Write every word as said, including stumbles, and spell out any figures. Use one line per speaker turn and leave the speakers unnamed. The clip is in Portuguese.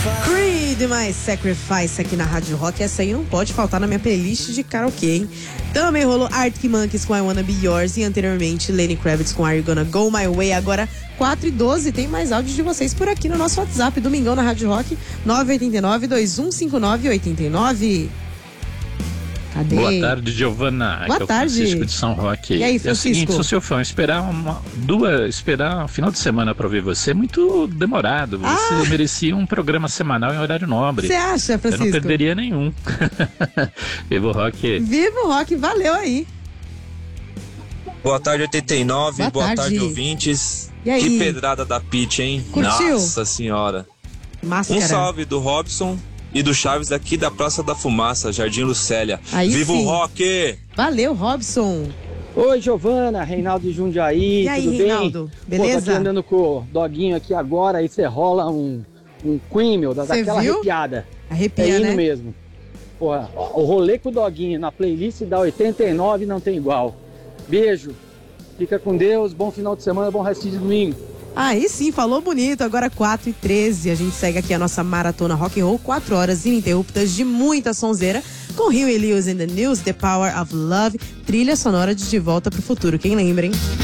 Creed, My Sacrifice aqui na Rádio Rock. Essa aí não pode faltar na minha playlist de karaokê, hein? Também rolou Arctic Monkeys com I Wanna Be Yours e anteriormente Lenny Kravitz com Are You Gonna Go My Way. Agora quatro e doze, tem mais áudios de vocês por aqui no nosso WhatsApp, Domingão na Rádio Rock, nove oito nove, dois um cinco nove, oito nove. Cadê?
Boa tarde, Giovana.
Boa
Aqui
tarde.
É o Francisco de São Roque.
E aí,
É o
Francisco?
seguinte, sou seu fã, esperar uma, duas, esperar um final de semana pra ver você é muito demorado. Você
Ah.
merecia um programa semanal em horário nobre.
Você acha,
Eu
Francisco?
não perderia nenhum. Viva o rock.
Viva o rock, valeu aí.
Boa tarde, oitenta e nove.
Boa
Boa,
tarde.
tarde, ouvintes.
E aí?
Que pedrada da Pitty, hein?
Curtiu?
Nossa senhora.
Máscara.
Um salve do Robson e do Chaves aqui da Praça da Fumaça, Jardim Lucélia.
Aí
Viva
sim.
o rock!
Valeu, Robson.
Oi, Giovana, Reinaldo de Jundiaí,
E aí,
tudo
Reinaldo?
bem?
Beleza?
Pô, tô aqui andando com o doguinho aqui agora, aí você rola um, um Queen, meu, dá
Cê
daquela
viu?
arrepiada.
Arrepia,
é hino
né?
mesmo. Pô, o rolê com o doguinho na playlist da oitenta e nove não tem igual. Beijo, fica com Deus, bom final de semana, bom resto de domingo.
Aí sim, falou bonito. Agora quatro e treze, a gente segue aqui a nossa maratona rock and roll, quatro horas ininterruptas de muita sonzeira, com Rio e Lewis and the News, The Power of Love, trilha sonora de De Volta pro Futuro. Quem lembra, hein?